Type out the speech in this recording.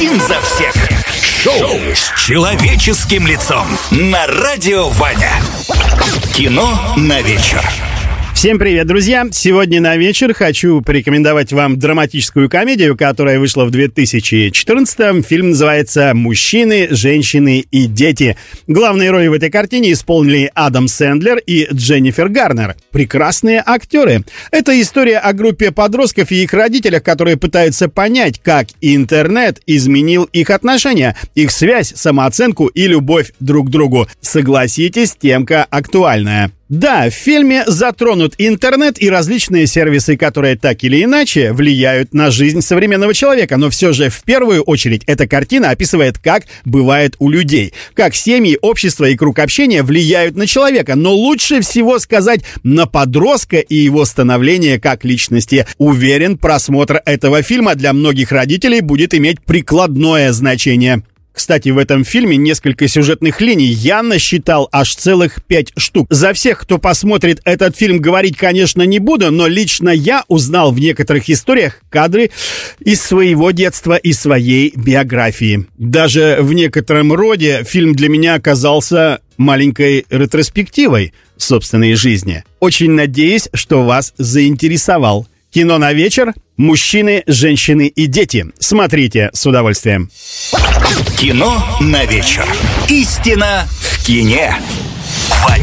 один за всех. Шоу с человеческим лицом на Радио Ваня. Кино на вечер. Всем привет, друзья! Сегодня на вечер хочу порекомендовать вам драматическую комедию, которая вышла в 2014-м. Фильм называется «Мужчины, женщины и дети». Главные роли в этой картине исполнили Адам Сэндлер и Дженнифер Гарнер. Прекрасные актеры. Это история о группе подростков и их родителях, которые пытаются понять, как интернет изменил их отношения, их связь, самооценку и любовь друг к другу. Согласитесь, темка актуальная. Да, в фильме затронут интернет и различные сервисы, которые так или иначе влияют на жизнь современного человека. Но все же в первую очередь эта картина описывает, как бывает у людей. Как семьи, общество и круг общения влияют на человека. Но лучше всего сказать на подростка и его становление как личности. Уверен, просмотр этого фильма для многих родителей будет иметь прикладное значение. Кстати, в этом фильме несколько сюжетных линий. Я насчитал аж целых 5 штук. За всех, кто посмотрит этот фильм, говорить, конечно, не буду, но лично я узнал в некоторых историях кадры из своего детства и своей биографии. Даже в некотором роде фильм для меня оказался маленькой ретроспективой собственной жизни. Очень надеюсь, что вас заинтересовал. Кино на вечер. Мужчины, женщины и дети. Смотрите с удовольствием. Кино на вечер. Истина в кине.